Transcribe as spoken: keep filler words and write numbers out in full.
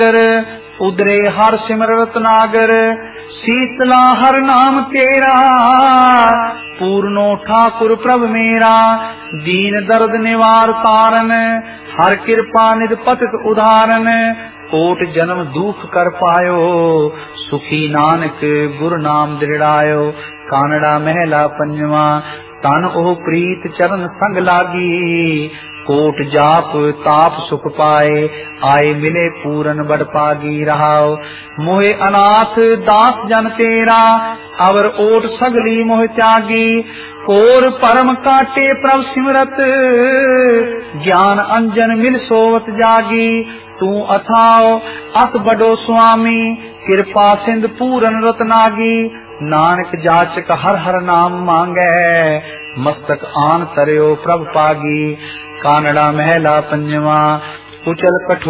उदरे हर सिमरत नागर, शीतला हर नाम तेरा, पूर्णो ठाकुर प्रभ मेरा, दीन दर्द निवार तारन, हर कृपा निध पतित उदाहरण, कोट जन्म दुख कर पायो, सुखी नानक गुरु नाम दृढ़ायो। कानड़ा महला पंजवा, तन ओह प्रीत चरण संग लागी, कोट जाप ताप सुख पाए, आए मिले पूरन बड़ पागी। रहाओ मोहे अनाथ दास जन तेरा, अवर ओट सगली मोह त्यागी, कोर परम काटे प्रभ सिमरत, ज्ञान अंजन मिल सोवत जागी। तू अथाओ अत बडो स्वामी, कृपा सिंध पूरन रतनागी। नानक जाचक हर हर नाम मांगै, मस्तक आन तरयो प्रभ पागी। कानड़ा महला पंजवा, कुचल कठोर